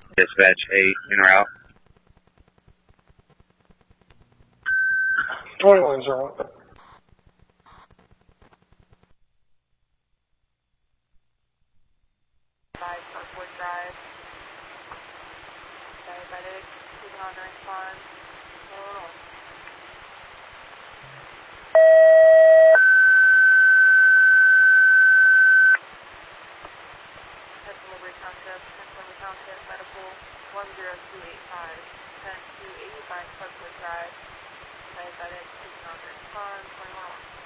Dispatch 8 en route. 21's on. Parkwood Drive. Diabetic, keeping on the response. Woodbury Township, Pennsylvania Township, Medical 10285, 10285 Parkwood Drive. Diabetic, keeping on the response. 21.